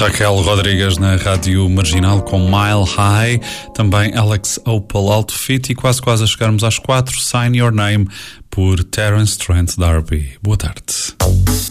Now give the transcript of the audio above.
Raquel Rodrigues na Rádio Marginal com Mile High, também Alex Opal Alto Fit e quase a chegarmos às 4, Sign Your Name por Terence Trent D'Arby. Boa tarde.